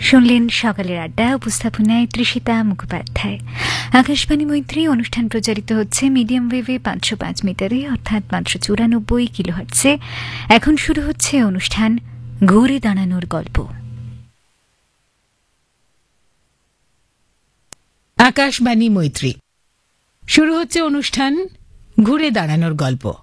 শুনলেন সকালের আড্ডা, উপস্থাপনায় তৃষিতা মুখোপাধ্যায়। আকাশবাণী মৈত্রী অনুষ্ঠান প্রচারিত হচ্ছে মিডিয়াম ওয়েভে 505 মিটারে, অর্থাৎ 594 কিলোহার্টজে। এখন শুরু হচ্ছে অনুষ্ঠান ঘুরে দাঁড়ানোর গল্প। আকাশবাণী মৈত্রী, শুরু হচ্ছে অনুষ্ঠান ঘুরে দাঁড়ানোর গল্প।